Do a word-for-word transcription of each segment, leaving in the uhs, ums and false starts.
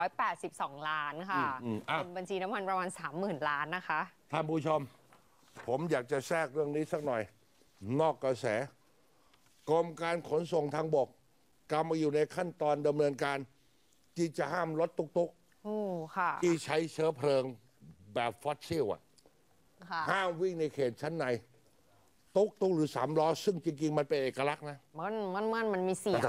ร้อยแปดสิบสองล้านค่ะเป็นบัญชีน้ำมันประมาณสามหมื่นล้านนะคะท่านผู้ชมผมอยากจะแทรกเรื่องนี้สักหน่อย นอกกระแสกรมการขนส่งทางบกกำลังอยู่ในขั้นตอนดำเนินการที่จะห้ามรถตุกๆที่ใช้เชื้อเพลิงแบบฟอสซิลอ่ะห้ามวิ่งในเขตชั้นในตุกตุกหรือสามล้อซึ่งจริงๆมันเป็นเอกลักษณ์นะมันมันมันมันมีเสียง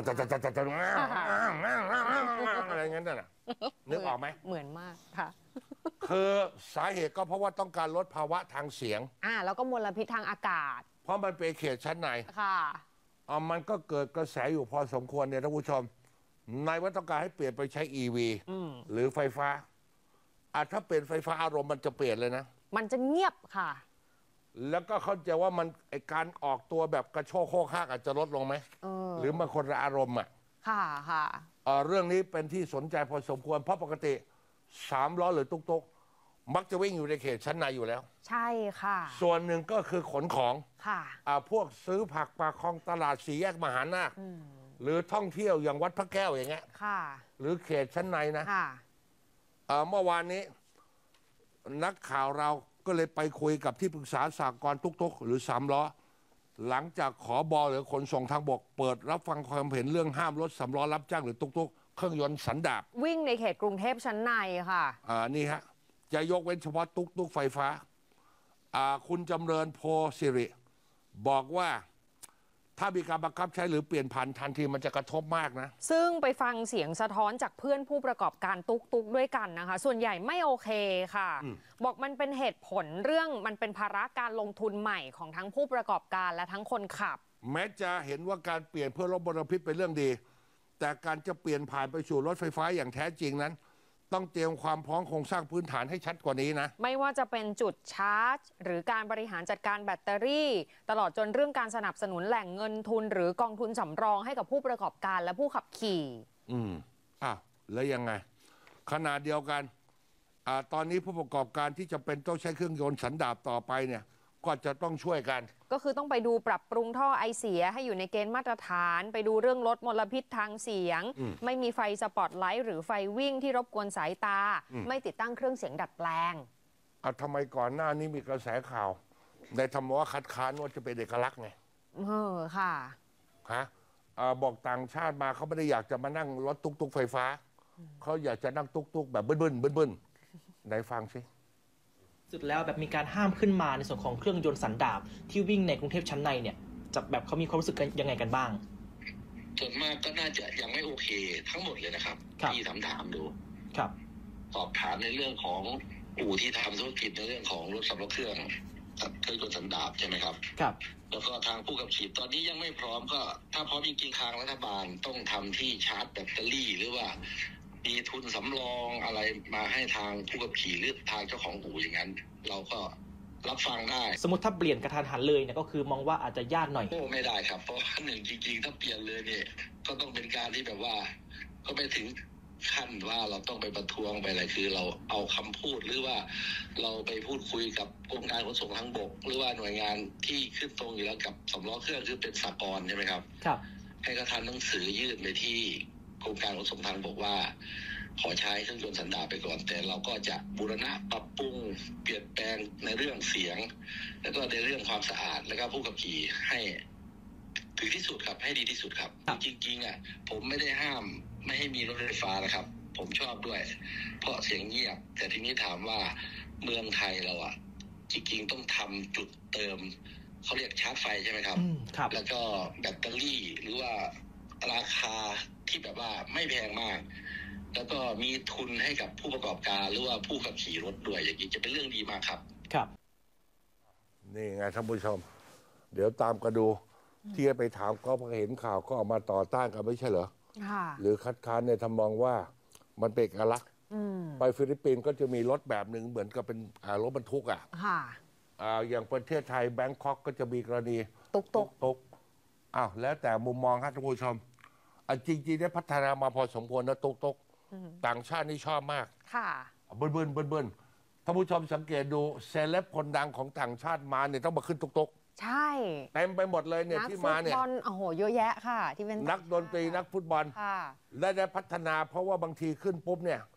อะไรงั้นน่ะนึกออกไหมเหมือนมากค่ะคือสาเหตุก็เพราะว่าต้องการลดภาวะทางเสียงอ่าแล้วก็มลพิษทางอากาศเพราะมันเป็นเขตชั้นในค่ะอ่ามันก็เกิดกระแสอยู่พอสมควรเนี่ยท่านผู้ชมนายว่าต้องการให้เปลี่ยนไปใช้ อี วี หรือไฟฟ้าอ่ะถ้าเป็นไฟฟ้าอารมณ์มันจะเปลี่ยนเลยนะมันจะเงียบค่ะแล้วก็เข้าใจว่ามันไอการออกตัวแบบกระโชกโคกฮากอาจจะลดลงไหมหรือมันคนละอารมณ์อ่ะค่ะค่ะเรื่องนี้เป็นที่สนใจพอสมควรเพราะปกติสามล้อหรือตุ๊กๆมักจะวิ่งอยู่ในเขตชั้นในอยู่แล้วใช่ค่ะส่วนหนึ่งก็คือขนของค่ะอ่าพวกซื้อผักปลาคลองตลาดสี่แยกมหานาคหรือท่องเที่ยวอย่างวัดพระแก้วอย่างเงี้ยค่ะหรือเขตชั้นในนะค่ะเมื่อวานนี้นักข่าวเราก็เลยไปคุยกับที่ปรึกษาสหกรณ์ตุ๊กๆหรือสามล้อหลังจากขบหรือขนส่งทางบกเปิดรับฟังความเห็นเรื่องห้ามรถสามล้อรับจ้างหรือตุ๊กๆเครื่องยนต์สันดาปวิ่งในเขตกรุงเทพชั้นในค่ะอ่านี่ฮะจะยกเว้นเฉพาะตุ๊กๆไฟฟ้าอ่าคุณจำเริญโพสิริบอกว่าถ้ามีการบังคับใช้หรือเปลี่ยนผ่านทันทีมันจะกระทบมากนะซึ่งไปฟังเสียงสะท้อนจากเพื่อนผู้ประกอบการตุ๊กตุ๊กด้วยกันนะคะส่วนใหญ่ไม่โอเคค่ะบอกมันเป็นเหตุผลเรื่องมันเป็นภาระการลงทุนใหม่ของทั้งผู้ประกอบการและทั้งคนขับแม้จะเห็นว่าการเปลี่ยนเพื่อลดมลพิษเป็นเรื่องดีแต่การจะเปลี่ยนผ่านไปสู่รถไฟฟ้าอย่างแท้จริงนั้นต้องเตรียมความพร้อมโครงสร้างพื้นฐานให้ชัดกว่านี้นะไม่ว่าจะเป็นจุดชาร์จหรือการบริหารจัดการแบตเตอรี่ตลอดจนเรื่องการสนับสนุนแหล่งเงินทุนหรือกองทุนสำรองให้กับผู้ประกอบการและผู้ขับขี่อืมอ่ะแล้วยังไงขณะเดียวกันอ่าตอนนี้ผู้ประกอบการที่จะเป็นต้องใช้เครื่องยนต์สันดาปต่อไปเนี่ยก็จะต้องช่วยกันก็คือต้องไปดูปรับปรุงท่อไอเสียให้อยู่ในเกณฑ์มาตรฐานไปดูเรื่องลดมลพิษทางเสียงไม่มีไฟสปอตไลท์หรือไฟวิ่งที่รบกวนสายตาไม่ติดตั้งเครื่องเสียงดัดแปลงอ่ะทำไมก่อนหน้านี้มีกระแสข่าวในธรรมว่าคัดค้านว่าจะเป็นเอกลักษณ์ไงเออค่ะฮะอ่าบอกต่างชาติมาเขาไม่ได้อยากจะมานั่งรถตุ๊กๆไฟฟ้าเขาอยากจะนั่งตุ๊กๆแบบบึ้นๆบึ้นๆไหนฟังสิสุดแล้วแบบมีการห้ามขึ้นมาในส่วนของเครื่องยนต์สันดาปที่วิ่งในกรุงเทพชั้นในเนี่ยจะแบบเขามีความรู้สึกยังไงกันบ้างส่วนมากก็น่าจะยังไม่โอเคทั้งหมดเลยนะครับที่ถามถามดูครับสอบถามในเรื่องของอู่ที่ทำธุรกิจในเรื่องของรถสำรองเครื่องเครื่องยนต์สันดาปใช่ไหมครับครับแล้วก็ทางผู้ขับขี่ตอนนี้ยังไม่พร้อมก็ถ้าพร้อมจริงๆทางรัฐบาลต้องทำที่ชาร์จแบตเตอรี่หรือว่ามีทุนสำรองอะไรมาให้ทางผู้ขับขี่หรือทางเจ้าของอู่อย่างนั้นเราก็รับฟังได้สมมติถ้าเปลี่ยนกระทันหันเลยเนี่ยก็คือมองว่าอาจจะยากหน่อยโอ้ไม่ได้ครับเพราะหนึ่งจริงๆถ้าเปลี่ยนเลยเนี่ยก็ต้องเป็นการที่แบบว่าก็ไปถึงขั้นว่าเราต้องไปประท้วงไปอะไรคือเราเอาคำพูดหรือว่าเราไปพูดคุยกับกรมการขนส่งทางบกหรือว่าหน่วยงานที่ขึ้นตรงอยู่แล้วกับสำล้อเครื่องคือเป็นสากลใช่ไหมครับครับให้กระทำหนังสือยื่นไปที่กรมการขนส่งทางบกว่าขอใช้เครื่องยนต์สันดาปไปก่อนแต่เราก็จะบูรณะปรับปรุงเปลี่ยนแปลงในเรื่องเสียงแล้วก็ในเรื่องความสะอาดแล้วก็ผู้ขับขี่ให้ถึงที่สุดครับให้ดีที่สุดครับจริงๆอ่ะผมไม่ได้ห้ามไม่ให้มีรถไฟฟ้านะครับผมชอบด้วยเพราะเสียงเงียบแต่ทีนี้ถามว่าเมืองไทยเราอ่ะจริงๆต้องทำจุดเติมเขาเรียกชาร์จไฟใช่ไหมครับครับแล้วก็แบตเตอรี่หรือว่าราคาที่แบบว่าไม่แพงมากแล้วก็มีทุนให้กับผู้ประกอบการหรือว่าผู้ขับขี่รถด้วยอย่างนี้จะเป็นเรื่องดีมากครับครับนี่ไงท่านผู้ชมเดี๋ยวตามกันดูที่ไปถามก็เห็นข่าวก็ออกมาต่อต้านกันไม่ใช่เหรอหรือคัดค้านในทำนองว่ามันเป็นเอกลักษณ์ไปฟิลิปปินส์ก็จะมีรถแบบหนึ่งเหมือนกับเป็นรถบรรทุกอ่ะอย่างประเทศไทยแบงคอกก็จะมีกรณีตุ๊กตุ๊กตุ๊กอ้าวแล้วแต่มุมมองครับท่านผู้ชมจริงๆได้พัฒนามาพอสมควรนะตุ๊กตุ๊กต่างชาตินี่ชอบมากค่ะเบิ้ลเบิ้ลเบิ้ลเบิ้ลท่านผู้ชมสังเกตดูเซเลบคนดังของต่างชาติมาเนี่ยต้องมาขึ้นตุ๊กตุ๊กใช่เต็มไปหมดเลยเนี่ยที่มาเนี่ยนักฟุตบอลโอ้โหเยอะแยะค่ะที่เป็นนักดนตรีนักฟุตบอลและได้พัฒนาเพราะว่าบางทีขึ้นปุ๊บเนี่ย